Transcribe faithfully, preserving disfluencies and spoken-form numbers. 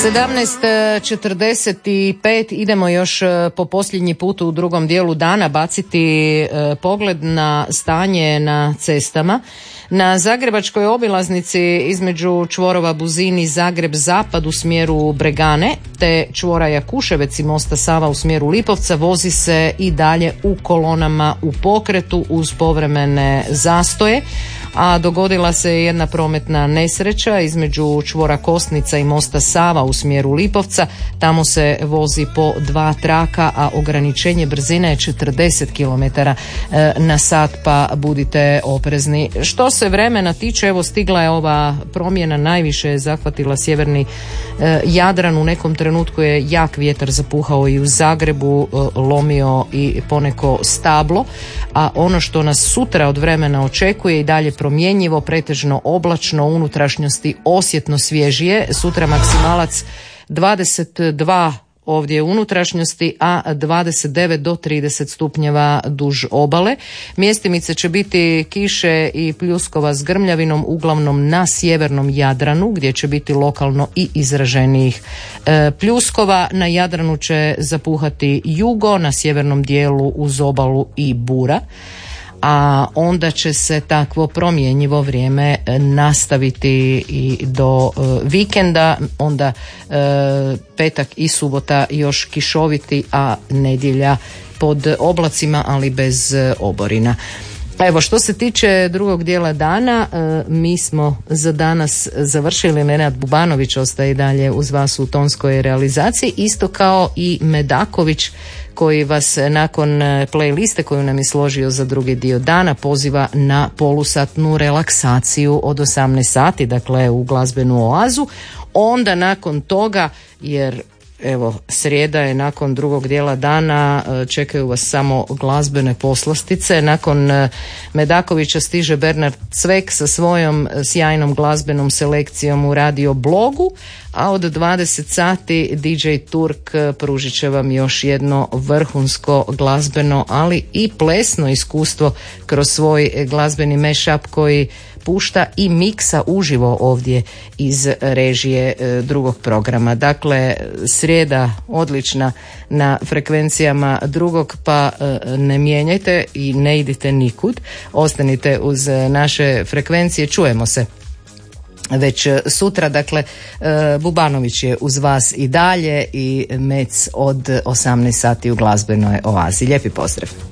sedamnaest četrdeset pet idemo još po posljednji put u drugom dijelu dana baciti pogled na stanje na cestama. Na zagrebačkoj obilaznici između čvorova Buzin i Zagreb zapad u smjeru Bregane te čvora Jakuševec i mosta Sava u smjeru Lipovca vozi se i dalje u kolonama u pokretu uz povremene zastoje, a dogodila se jedna prometna nesreća između čvora Kosnica i mosta Sava u smjeru Lipovca. Tamo se vozi po dva traka, a ograničenje brzine je četrdeset kilometara na sat, pa budite oprezni. Što se vremena tiče, evo stigla je ova promjena, najviše je zahvatila sjeverni Jadran. U nekom trenutku je jak vjetar zapuhao i u Zagrebu, lomio i poneko stablo, a ono što nas sutra od vremena očekuje i dalje promjenjivo, pretežno oblačno, u unutrašnjosti osjetno svježije. Sutra maksimalac dvadeset dva ovdje u unutrašnjosti, a dvadeset devet do trideset stupnjeva duž obale. Mjestimice će biti kiše i pljuskova s grmljavinom, uglavnom na sjevernom Jadranu, gdje će biti lokalno i izraženijih e, pljuskova. Na Jadranu će zapuhati jugo, na sjevernom dijelu uz obalu i bura. A onda će se takvo promjenjivo vrijeme nastaviti i do e, vikenda, onda e, petak i subota još kišoviti, a nedjelja pod oblacima, ali bez oborina. Evo, što se tiče drugog dijela dana, e, mi smo za danas završili. Nenad Bubanović ostaje i dalje uz vas u tonskoj realizaciji, isto kao i Medaković, koji vas nakon playliste koju nam je složio za drugi dio dana poziva na polusatnu relaksaciju od osamnaest sati, dakle u glazbenu oazu. Onda nakon toga, jer evo srijeda je, nakon drugog dijela dana čekaju vas samo glazbene poslastice. Nakon Medakovića stiže Bernard Cvek sa svojom sjajnom glazbenom selekcijom u radio blogu, a od dvadeset sati D J Turk pružit će vam još jedno vrhunsko glazbeno, ali i plesno iskustvo kroz svoj glazbeni mashup koji pušta i miksa uživo ovdje iz režije drugog programa. Dakle, srijeda odlična na frekvencijama drugog, pa ne mijenjajte i ne idite nikud. Ostanite uz naše frekvencije, čujemo se već sutra. Dakle, Bubanović je uz vas i dalje i Mec od osamnaest sati u glazbenoj oazi. Lijepi pozdrav.